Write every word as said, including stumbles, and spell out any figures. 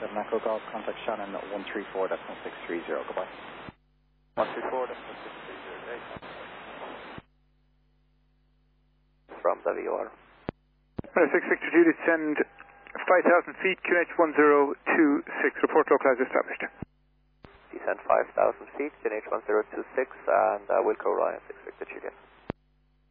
seven Echo Golf, contact Shannon at one three four point six three zero, goodbye. one three four point six three zero, okay. From W R. six Victor Juliet, send five thousand feet, Q N H one zero two six, report localizer established. Descend five thousand feet, Q N H one zero two six, and uh, Wilco Ryan, six Victor Juliet.